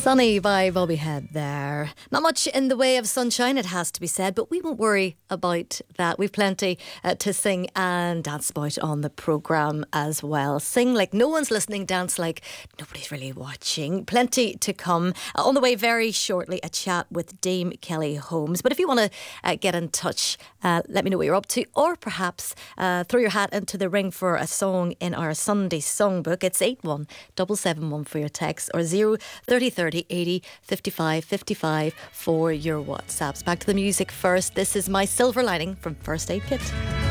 Sunny by Bobby Head there. Not much in the way of sunshine, it has to be said, but we won't worry about that. We've plenty to sing and dance about on the programme as well. Sing like no one's listening, dance like nobody's really watching. Plenty to come. On the way very shortly, a chat with Dame Kelly Holmes. But if you want to get in touch, let me know what you're up to, or perhaps throw your hat into the ring for a song in our Sunday songbook. It's 81771 for your text, or 03030 80 55 55 for your WhatsApps. Back to the music first. This is My Silver Lining from First Aid Kit.